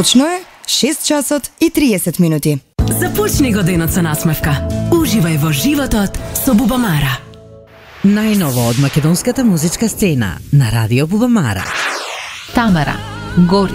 Точно е 6 часот и 30 минути. Започни го денот со насмевка. Уживај во животот со Бубамара. Најново од македонската музичка сцена на Радио Бубамара. Тамара, гори.